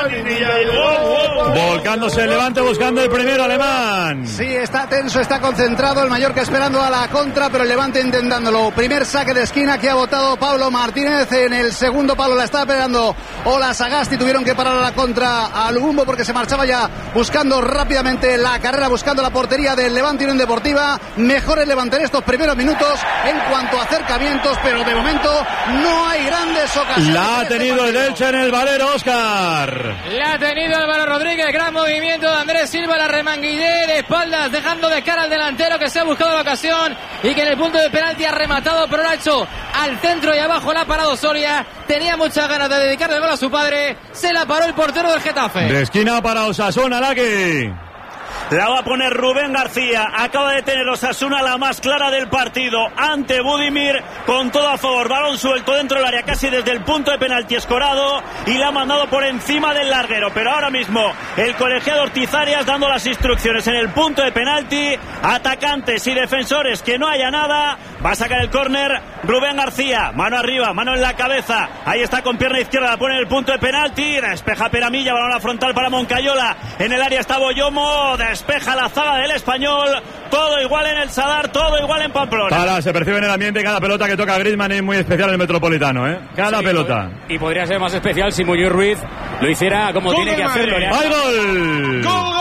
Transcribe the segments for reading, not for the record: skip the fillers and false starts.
Volcándose el Levante buscando el primero alemán. Sí, está tenso, está concentrado el Mallorca esperando a la contra, pero el Levante intentándolo. Primer saque de esquina que ha botado Pablo Martínez. En el segundo palo la está pegando Ola Sagasti. Tuvieron que parar a la contra al Bumbo porque se marchaba ya buscando rápidamente la carrera, buscando la portería del Levante Unión Deportiva. Mejor el Levante en estos primeros minutos en cuanto a acercamientos, pero de momento no hay grandes ocasiones. La ha tenido el Elche en el Valero, Óscar. La ha tenido Álvaro Rodríguez, gran movimiento de Andrés Silva, la remanguillé de espaldas, dejando de cara al delantero que se ha buscado la ocasión y que en el punto de penalti ha rematado, pero lo ha hecho al centro y abajo la ha parado Soria. Tenía muchas ganas de dedicarle el gol a su padre, se la paró el portero del Getafe. De esquina para Osasuna, Laki. La va a poner Rubén García. Acaba de tener Osasuna la más clara del partido ante Budimir, con todo a favor. Balón suelto dentro del área, casi desde el punto de penalti escorado, y la ha mandado por encima del larguero. Pero ahora mismo el colegiado Ortiz Arias dando las instrucciones en el punto de penalti. Atacantes y defensores, que no haya nada. Va a sacar el córner Rubén García. Mano arriba, mano en la cabeza. Ahí está con pierna izquierda, la pone en el punto de penalti. Despeja Peramilla, balón a la frontal para Moncayola. En el área está Boyomo. Despeja la zaga del Español. Todo igual en el Sadar, todo igual en Pamplona. Se percibe en el ambiente cada pelota que toca Griezmann, es muy especial en el Metropolitano, ¿eh? Cada pelota. Y podría ser más especial si Muñoz Ruiz lo hiciera como gol tiene que hacerlo. ¡Hay gol! ¡Gol!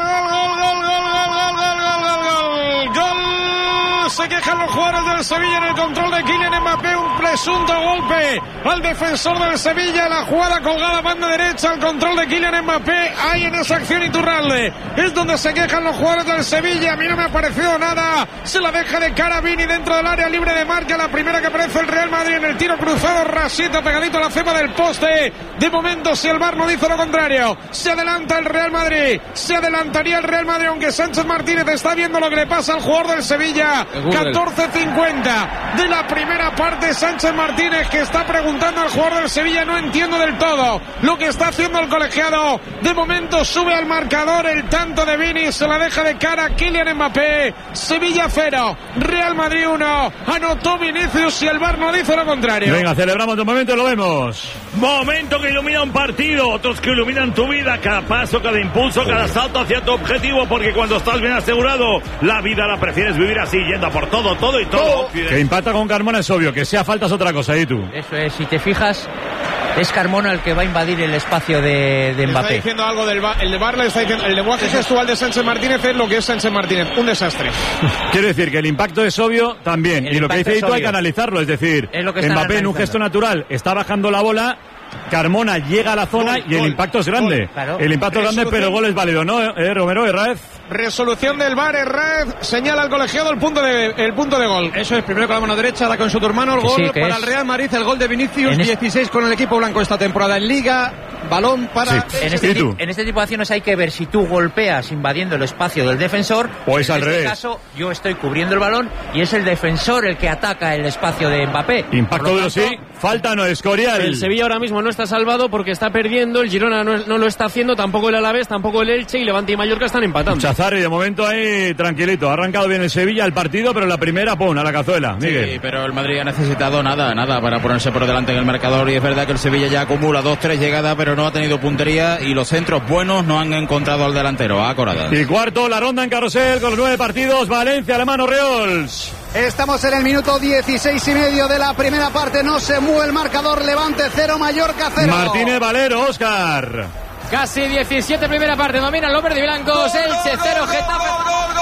Se quejan los jugadores del Sevilla en el control de Kylian Mbappé. Un presunto golpe al defensor del Sevilla. La jugada colgada banda derecha, el control de Kylian Mbappé. Ahí en esa acción Iturralde es donde se quejan los jugadores del Sevilla. A mí no me ha parecido nada. Se la deja de cara Vini dentro del área libre de marca. La primera que aparece el Real Madrid en el tiro cruzado. Rasita pegadito a la cima del poste. De momento, si el VAR no dice lo contrario, se adelanta el Real Madrid. Se adelantaría el Real Madrid, aunque Sánchez Martínez está viendo lo que le pasa al jugador del Sevilla. 14:50 de la primera parte. Sánchez Martínez, que está preguntando al jugador del Sevilla: no entiendo del todo lo que está haciendo el colegiado. De momento sube al marcador el tanto de Vini, se la deja de cara Kylian Mbappé. Sevilla 0, Real Madrid 1. Anotó Vinicius y el VAR no dice lo contrario. Venga, celebramos de momento y lo vemos. Momento que ilumina un partido, otros que iluminan tu vida. Cada paso, cada impulso, cada salto hacia tu objetivo, porque cuando estás bien asegurado, la vida la prefieres vivir así, yendo a por todo y todo. Que impacta con Carmona es obvio, que sea falta es otra cosa, ¿y tú? Eso es, si te fijas, es Carmona el que va a invadir el espacio de Mbappé. Está diciendo algo del VAR, el VAR le está diciendo, el lenguaje gestual de Sánchez Martínez es lo que es Sánchez Martínez, un desastre. Quiero decir que el impacto es obvio también, y lo que dice Ito hay que analizarlo, es decir, Mbappé en un gesto natural está bajando la bola, Carmona llega a la zona y el impacto es grande. Claro. El impacto es grande, pero el gol es válido, ¿no, Romero, Herráez? Resolución del VAR, Herráez señala al colegiado el punto de gol. Eso es, primero con la mano derecha, da con su hermano el gol para el Real Madrid, el gol de Vinicius, 16 con el equipo blanco esta temporada en Liga, balón para... En este tipo de acciones hay que ver si tú golpeas invadiendo el espacio del defensor, o es al revés. En este caso, yo estoy cubriendo el balón y es el defensor el que ataca el espacio de Mbappé. Impacto duro, sí, falta no, Escorial. El Sevilla ahora mismo no está salvado porque está perdiendo, el Girona no lo está haciendo, tampoco el Alavés, tampoco el Elche, y Levante y Mallorca están empatando. Chazarri, de momento ahí tranquilito, ha arrancado bien el Sevilla el partido, pero la primera, pum, a la cazuela, Miguel. Sí, pero el Madrid ha necesitado nada para ponerse por delante en el marcador, y es verdad que el Sevilla ya acumula 2-3 llegadas, pero no ha tenido puntería, y los centros buenos no han encontrado al delantero, a Corada. Y cuarto, la ronda en carrusel con los 9 partidos, Valencia, Alemán, Oriols. Estamos en el minuto 16 y medio de la primera parte, no se mueve el marcador, Levante 0, Mallorca 0. Martínez Valero, Óscar. Casi 17 primera parte, dominan los verde y blancos, Elche 0, Getafe.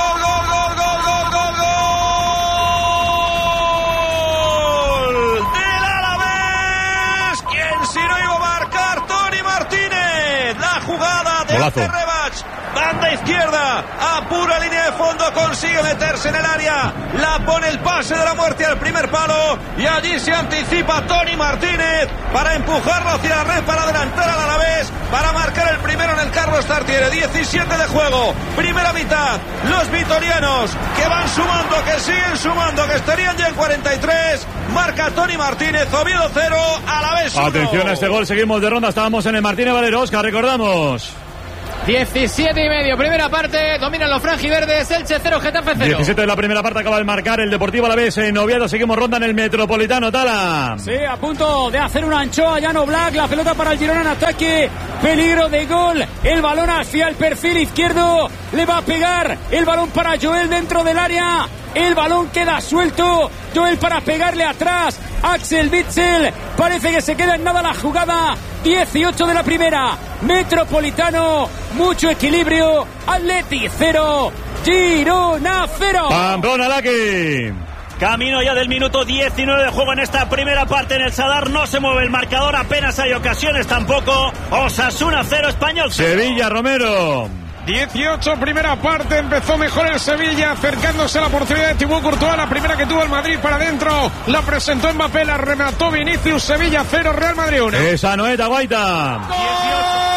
Del Alavés, quien si no iba a marcar, Toni Martínez. La jugada de Rebach, banda izquierda, a pura línea de fondo, consigue meterse en el área, la pone el pase de la muerte al primer palo, y allí se anticipa Toni Martínez para empujarlo hacia la red, para adelantar al Alavés, para marcar el primero en el Carlos Tartiere. 17 de juego, primera mitad, los vitorianos que van sumando, que siguen sumando, que estarían ya en 43, marca Toni Martínez, Oviedo 0, Alavés 1. Atención a este gol, seguimos de ronda, estábamos en el Martínez Valero, Óscar, recordamos. 17 y medio, primera parte, dominan los franjiverdes, Elche 0, Getafe 0. 17 de la primera parte, acaba de marcar el Deportivo Alavés en Oviedo, seguimos ronda en el Metropolitano, Tala. Sí, a punto de hacer una anchoa, Jan Oblak, la pelota para el Girona en ataque, peligro de gol, el balón hacia el perfil izquierdo, le va a pegar el balón para Joel dentro del área, el balón queda suelto, Joel para pegarle atrás, Axel Witsel, parece que se queda en nada la jugada, 18 de la primera, Metropolitano, mucho equilibrio, Atleti 0, Girona 0. Pamplona, Laki. Camino ya del minuto 19 de juego en esta primera parte en el Sadar. No se mueve el marcador, apenas hay ocasiones tampoco. Osasuna 0, Español 0. Sevilla, Romero. 18, primera parte, empezó mejor el Sevilla, acercándose a la oportunidad de Thibaut Courtois, la primera que tuvo el Madrid para adentro, la presentó Mbappé, la remató Vinicius, Sevilla 0, Real Madrid 1. Esa Noeta Guaita. 18.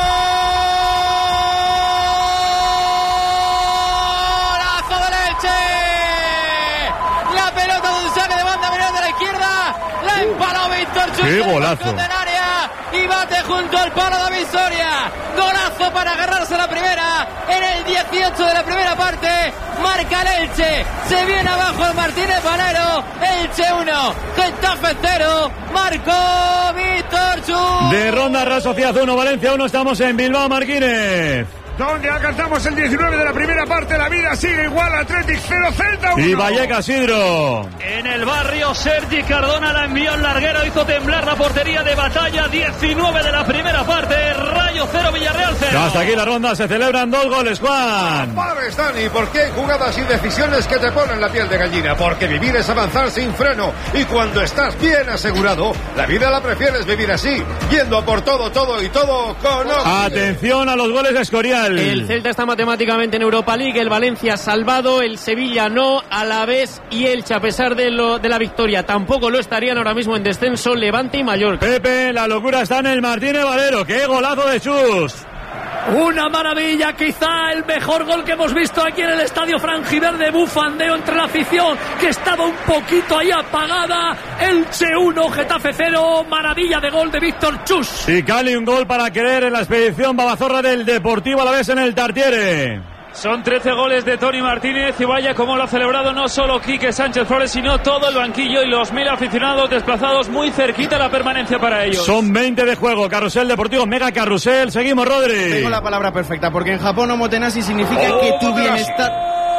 Empaló Víctor Chus. ¡Qué golazo! Y bate junto al palo David Soria. Golazo para agarrarse la primera. En el 18 de la primera parte. Marca el Elche. Se viene abajo el Martínez Valero. Elche 1. Getafe 0. Marcó Víctor Chus. De Ronda, Real Sociedad 1, Valencia 1. Estamos en Bilbao, Marquínez. Donde alcanzamos el 19 de la primera parte, la vida sigue igual, Athletic 0, Celta 1. Y Vallecas, Sidro. En el barrio, Sergi Cardona la envió en larguero, hizo temblar la portería de Batalla, 19 de la primera parte, Rayo 0, Villarreal 0. Hasta aquí la ronda, se celebran 2 goles, Juan. ¿Sabes, Dani, por qué hay jugadas y decisiones que te ponen la piel de gallina? Porque vivir es avanzar sin freno, y cuando estás bien asegurado, la vida la prefieres vivir así, yendo a por todo, todo y todo con... Atención a los goles de Escorial. El Celta está matemáticamente en Europa League, el Valencia salvado, el Sevilla no, Alavés y Elche, a pesar de la victoria, tampoco lo estarían ahora mismo en descenso Levante y Mallorca. Pepe, la locura está en el Martínez Valero, qué golazo de Chus. Una maravilla, quizá el mejor gol que hemos visto aquí en el estadio franjiverde, bufandeo entre la afición que estaba un poquito ahí apagada. Elche 1, Getafe 0, maravilla de gol de Víctor Chus. Y Cali, un gol para querer en la expedición Babazorra del Deportivo Alavés en el Tartiere. Son 13 goles de Toni Martínez y vaya como lo ha celebrado no solo Quique Sánchez Flores, sino todo el banquillo y los 1000 aficionados desplazados muy cerquita la permanencia para ellos. Son 20 de juego, carrusel deportivo, mega carrusel, seguimos, Rodri. Tengo la palabra perfecta, porque en Japón omotenashi significa que tu bienestar...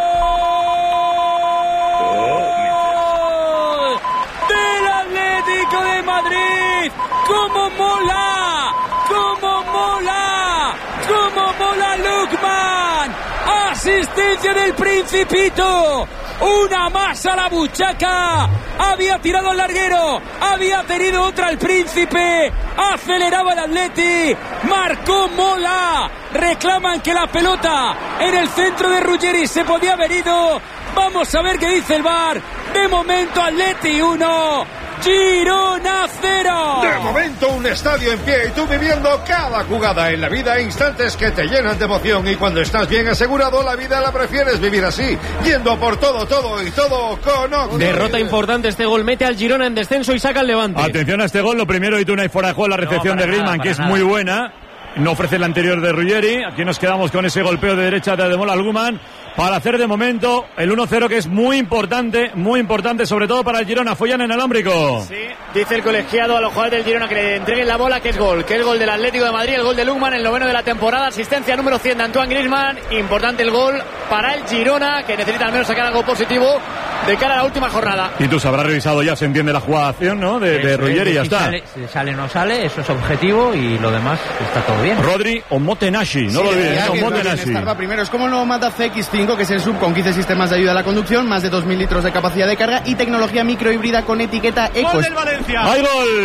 ¡Del Atlético de Madrid! ¡Cómo mola! ¡Cómo mola! ¡Cómo mola Lukman! Asistencia del Principito, una más a la buchaca, había tirado el larguero, había tenido otra el Príncipe, aceleraba el Atleti, marcó Mola, reclaman que la pelota en el centro de Ruggeri se podía haber ido, vamos a ver qué dice el VAR, de momento Atleti 1, Girona 0. De momento un estadio en pie y tú viviendo cada jugada en la vida, instantes que te llenan de emoción, y cuando estás bien asegurado la vida la prefieres vivir así, yendo por todo, todo y todo con Oxford. Derrota importante, este gol mete al Girona en descenso y saca al Levante. Atención a este gol, lo primero, y tú no hay fuera de juego, la recepción de Griezmann, que es muy buena. No ofrece el anterior de Ruggeri. Aquí nos quedamos con ese golpeo de derecha de Ademola Lukman para hacer de momento el 1-0, que es muy importante, sobre todo para el Girona. Follan en alámbrico. Sí, dice el colegiado a los jugadores del Girona que le entreguen la bola, que es gol del Atlético de Madrid, el gol de Lukman, el 9º de la temporada, asistencia número 100 de Antoine Griezmann. Importante el gol para el Girona, que necesita al menos sacar algo positivo de cara a la última jornada. Y tú se habrás revisado, ya se entiende la jugación, ¿no? De Ruggeri, ya está. Si sale o no sale, eso es objetivo, y lo demás está todo bien. Rodri Omotenashi, no lo olvides, Omotenashi. Primero es como el nuevo Mazda CX-5, que es el sub con 15 sistemas de ayuda a la conducción, más de 2.000 litros de capacidad de carga y tecnología microhíbrida con etiqueta Eco. ¡Gol del Valencia! ¡Hay gol!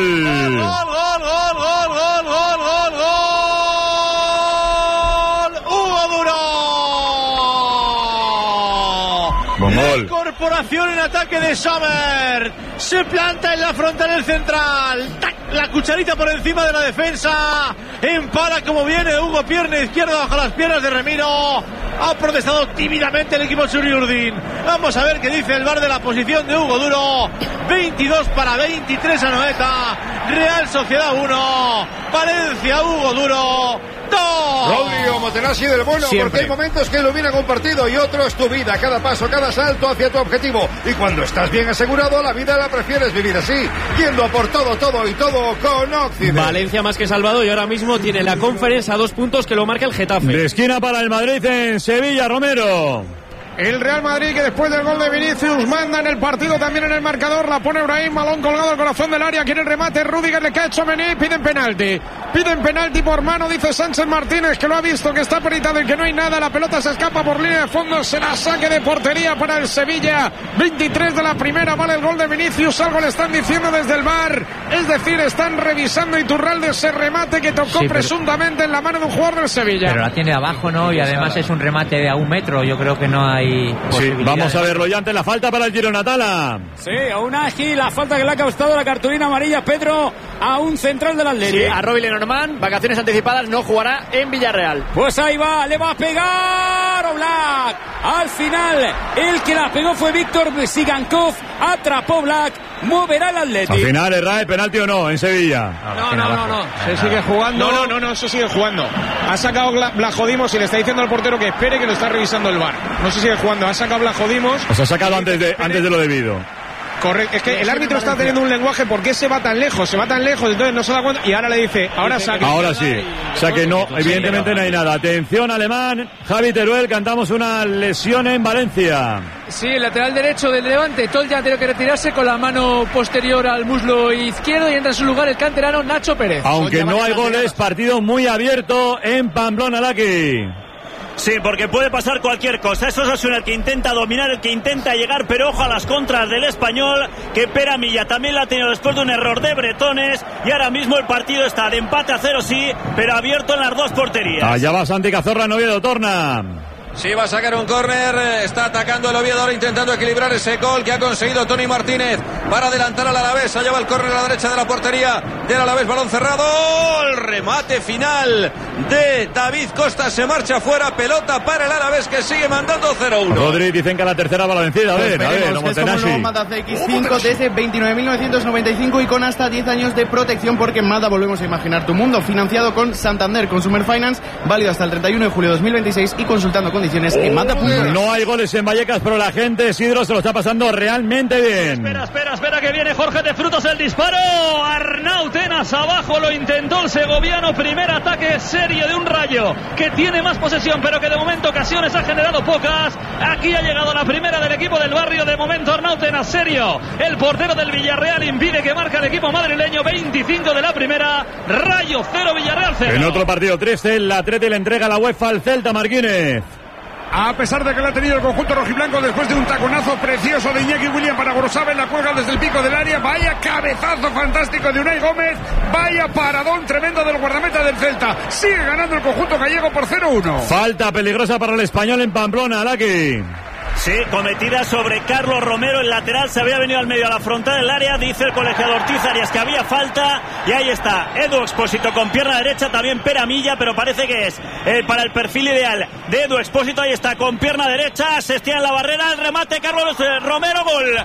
¡Hugo Duro! La incorporación en ataque de Sommer. Se planta en la frontal central. ¡Tac! La cucharita por encima de la defensa. Empala como viene Hugo, pierna izquierda bajo las piernas de Remiro. Ha protestado tímidamente el equipo Churiurdin. Vamos a ver qué dice el VAR de la posición de Hugo Duro. 22 para 23 a Noeta. Real Sociedad 1, Valencia, Hugo Duro 2. Rodrigo Motenassi del bueno, Siempre. porque hay momentos que iluminan un partido y otros tu vida, cada paso, cada salto hacia tu objetivo. Y cuando estás bien asegurado, la vida la prefieres vivir así, yendo a por todo, todo y todo con Occident. Valencia más que salvado y ahora mismo tiene la Conference a 2 puntos que lo marca el Getafe. De esquina para el Madrid en Sevilla, Romero. El Real Madrid, que después del gol de Vinicius manda en el partido, también en el marcador, la pone Brahim, balón colgado al corazón del área, quiere el remate, Rüdiger le cae Tchouaméni, piden penalti por mano, dice Sánchez Martínez, que lo ha visto, que está peritado y que no hay nada, la pelota se escapa por línea de fondo, será saque de portería para el Sevilla, 23 de la primera, vale el gol de Vinicius, algo le están diciendo desde el VAR, es decir, están revisando Iturralde ese remate que tocó presuntamente en la mano de un jugador del Sevilla. Pero la tiene abajo, ¿no? Y además es un remate de a 1 metro, yo creo que no hay... Sí, vamos a verlo ya ante la falta para el Girona, Tala. Sí, aún así la falta que le ha causado la cartulina amarilla Pedro a un central del Atlético. Sí, a Robbie Lenormand, vacaciones anticipadas, no jugará en Villarreal. Pues ahí va, le va a pegar Oblak. Al final, el que la pegó fue Víctor Sigankov, atrapó Black, moverá el Atlético. Al final, ¿Errae penalti o no en Sevilla? No. Se sigue jugando. No, se sigue jugando. Ha sacado Blajodimos y le está diciendo al portero que espere, que lo está revisando el VAR. No se sigue jugando. Ha sacado Blajodimos. Os ha sacado antes de lo debido. Correcto, es que el árbitro está teniendo un lenguaje, ¿por qué se va tan lejos? Entonces no se da cuenta y ahora le dice, ahora saque. Ahora sí, o sea que no, evidentemente no hay nada. Atención, Alemán, Javi Teruel, cantamos una lesión en Valencia. Sí, el lateral derecho del Levante, Tolja ha tenido que retirarse con la mano posterior al muslo izquierdo y entra en su lugar el canterano Nacho Pérez. Aunque no hay goles, partido muy abierto en Pamplona, Laki. Sí, porque puede pasar cualquier cosa. Eso es Osasuna el que intenta dominar, el que intenta llegar, pero ojo a las contras del Español, que Pera Milla también la ha tenido después de un error de Bretones, y ahora mismo el partido está de empate a 0, sí, pero abierto en las 2 porterías. Allá va Santi Cazorla en Oviedo, torna. Sí, va a sacar un córner, está atacando el Oviedo ahora intentando equilibrar ese gol que ha conseguido Tony Martínez para adelantar al Alavés. Allá va el córner a la derecha de la portería del Alavés, balón cerrado, el remate final de David Costa se marcha fuera, pelota para el Alavés que sigue mandando 0-1. Rodri, dicen que a la tercera va la vencida, a ver, no Motenassi. Mazda CX5 desde 29.995 y con hasta 10 años de protección, porque en Mazda volvemos a imaginar tu mundo, financiado con Santander Consumer Finance, válido hasta el 31 de julio de 2026 y consultando condiciones en Mazda.es. No hay goles en Vallecas, pero la gente, Isidro, se lo está pasando realmente bien. Espera que viene Jorge de Frutos, el disparo. Arnau Tenas abajo, lo intentó el segoviano. Primer ataque serio de un Rayo que tiene más posesión, pero que de momento ocasiones ha generado pocas. Aquí ha llegado la primera del equipo del barrio. De momento Arnau Tenas, serio. El portero del Villarreal impide que marca el equipo madrileño. 25 de la primera. Rayo 0, Villarreal 0. En otro partido triste, el Atleti le entrega la UEFA al Celta, Marquínez. A pesar de que le ha tenido el conjunto rojiblanco después de un taconazo precioso de Iñaki William para Gorosabel, la cuelga desde el pico del área, vaya cabezazo fantástico de Unai Gómez, vaya paradón tremendo del guardameta del Celta, sigue ganando el conjunto gallego por 0-1. Falta peligrosa para el Español en Pamplona, Laki. Sí, cometida sobre Carlos Romero, el lateral se había venido al medio a la frontal del área, dice el colegiado Ortiz Arias que había falta, y ahí está Edu Expósito con pierna derecha, también Pera Milla, pero parece que es para el perfil ideal de Edu Expósito. Ahí está con pierna derecha, se estira en la barrera, el remate Carlos Romero, gol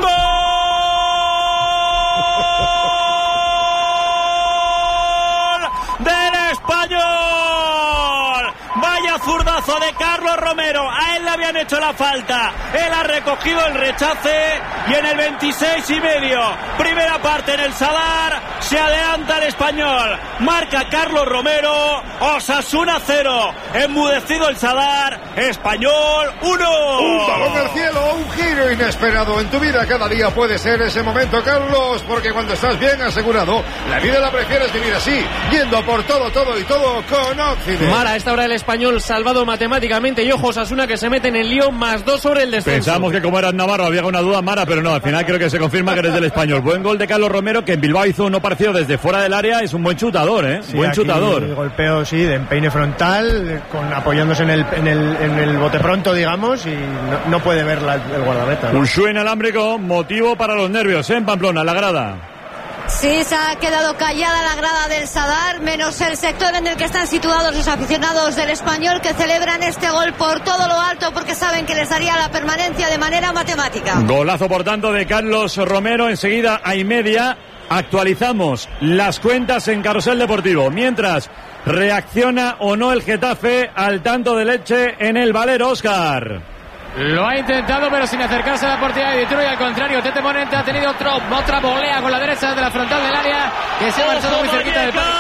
del Español. Vaya zurdazo de Carlos Romero, a él le habían hecho la falta, él ha recogido el rechace y en el 26,5, primera parte en el Sadar, se adelanta el Español, marca Carlos Romero, Osasuna 0, enmudecido el Sadar, Español 1. Un balón al cielo, un giro inesperado en tu vida, cada día puede ser ese momento, Carlos, porque cuando estás bien asegurado, la vida la prefieres vivir así, yendo por todo, todo y todo con Occident. Mara, a esta hora el Español salvado matemáticamente, y ojo, Osasuna que se mete en el lío, +2 sobre el descenso. Pensamos que como eras Navarro había una duda, Mara, pero no, al final creo que se confirma que eres del Español. Buen gol de Carlos Romero, que en Bilbao hizo uno parecido desde fuera del área, es un buen chutador, Sí, buen chutador. El golpeo, sí, de empeine frontal, apoyándose en el bote pronto, digamos, y no puede ver el guardameta, ¿no? Un show inalámbrico, motivo para los nervios, en Pamplona, la grada. Sí, se ha quedado callada la grada del Sadar, menos el sector en el que están situados los aficionados del Español, que celebran este gol por todo lo alto porque saben que les daría la permanencia de manera matemática. Golazo, por tanto, de Carlos Romero. Enseguida hay media. Actualizamos las cuentas en Carrusel Deportivo. Mientras reacciona o no el Getafe al tanto de Leche en el Valero, Óscar. Lo ha intentado, pero sin acercarse a la portería de Detroit. Al contrario, Tete Morente ha tenido otra volea con la derecha de la frontal del área, que se ha marchado muy cerquita del palo.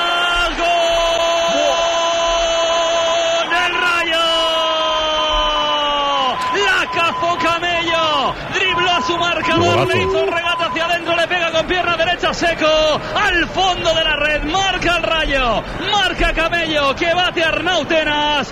¡Gol del Rayo! La cazó Camello, dribló a su marcador, le hizo un regate hacia adentro, le pega con pierna derecha Seco al fondo de la red. Marca el Rayo, marca Camello, que bate a Arnautenas.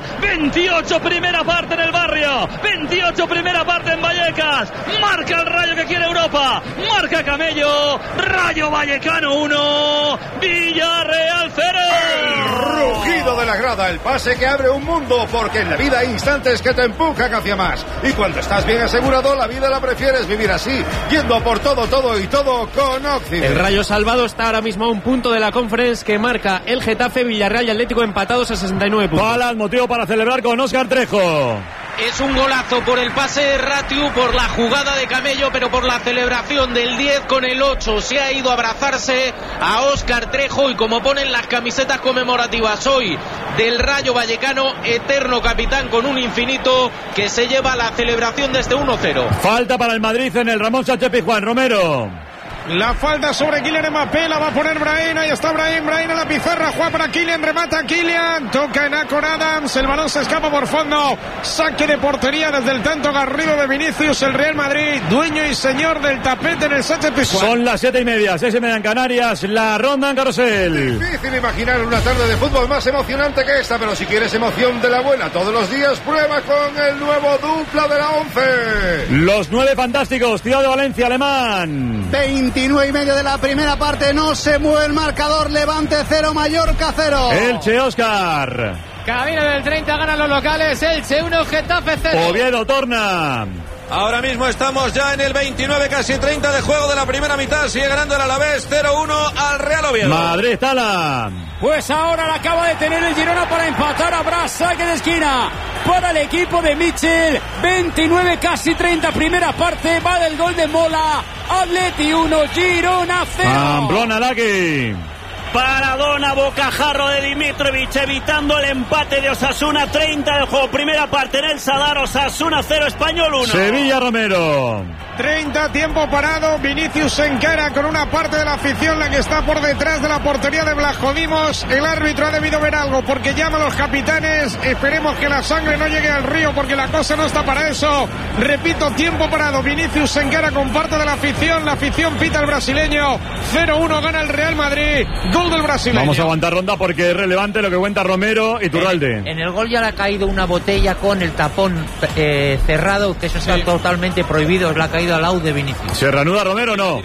28 primera parte en el barrio, 28 primera parte en Vallecas. Marca el Rayo, que quiere Europa, marca Camello. Rayo Vallecano 1, Villarreal 0. El rugido de la grada, el pase que abre un mundo, porque en la vida hay instantes que te empujan hacia más, y cuando estás bien asegurado, la vida la prefieres vivir así, yendo por todo y todo con Occident. El Rayo salvado está ahora mismo a un punto de la Conference, que marca el Getafe, Villarreal y Atlético empatados a 69 puntos. Palas, motivo para celebrar con Óscar Trejo. Es un golazo por el pase de Ratiu, por la jugada de Camello, pero por la celebración del 10 con el 8. Se ha ido a abrazarse a Óscar Trejo, y como ponen las camisetas conmemorativas hoy del Rayo Vallecano, eterno capitán con un infinito, que se lleva la celebración de este 1-0. Falta para el Madrid en el Ramón Sánchez Pizjuán. Romero. La falta sobre Kylian Mbappé, la va a poner Brahim, ahí está Brahim a la pizarra, juega para Kylian, remata Kylian, toca en Akon Adams, el balón se escapa por fondo, saque de portería desde el tanto agarrido de Vinicius, el Real Madrid, dueño y señor del tapete en el Sánchez Pizjuán. Son las 7:30, 6:30 en Canarias, la ronda en Carrusel. Difícil imaginar una tarde de fútbol más emocionante que esta, pero si quieres emoción de la buena todos los días, prueba con el nuevo dupla de la 11. Los 9 fantásticos, Ciudad de Valencia, Alemán. 29:30 de la primera parte, no se mueve el marcador, Levante 0, Mallorca 0. Elche, Óscar. Camino del 30, ganan los locales, Elche 1, Getafe 0. Oviedo, Torna. Ahora mismo estamos ya en el 29, casi 30 de juego de la primera mitad. Sigue ganando el Alavés 0-1 al Real Oviedo. Madrid, Tala. Pues ahora la acaba de tener el Girona para empatar. Habrá saque de esquina para el equipo de Mitchell. 29, casi 30, primera parte. Va del gol de Mola. Atleti 1, Girona 0. Pamplona, Laki. Paradona, bocajarro de Dimitrovic, evitando el empate de Osasuna. 30 del juego, primera parte en el Sadar. Osasuna 0, Español 1. Sevilla, Romero. 30, tiempo parado. Vinicius se encara con una parte de la afición, la que está por detrás de la portería de Blajodimos. El árbitro ha debido ver algo, porque llama a los capitanes. Esperemos que la sangre no llegue al río, porque la cosa no está para eso. Repito, tiempo parado. Vinicius se encara con parte de la afición pita el brasileño. 0-1 gana el Real Madrid. Gol del brasileño. Vamos a aguantar ronda porque es relevante lo que cuenta Romero y Turralde. En el gol ya le ha caído una botella con el tapón cerrado, que eso está totalmente prohibido. Le ha caído al lado de Vinicius. ¿Se reanuda Romero o no?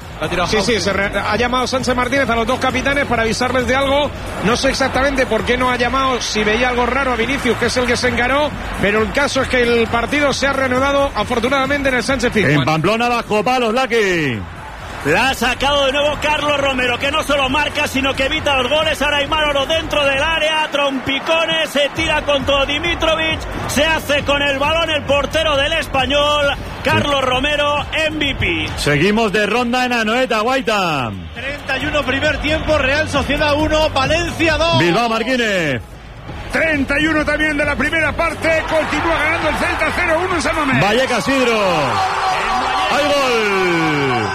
Sí, ha llamado Sánchez Martínez a los dos capitanes para avisarles de algo. No sé exactamente por qué no ha llamado, si veía algo raro a Vinicius, que es el que se encaró, pero el caso es que el partido se ha reanudado afortunadamente en el Sánchez Pizjuán. En Pamplona, bajo palos, Laki. La ha sacado de nuevo Carlos Romero, que no solo marca, sino que evita los goles. Ahora hay Manolo dentro del área, trompicones, se tira con todo Dimitrovic, se hace con el balón el portero del Español, Carlos Romero, MVP. Seguimos de ronda en Anoeta, Guaita. 31 primer tiempo, Real Sociedad 1, Valencia 2. Bilbao, Marquínez. 31 también de la primera parte, continúa ganando el Celta 0-1 en San Mamés. Vallecas, Sidro. ¡Hay gol!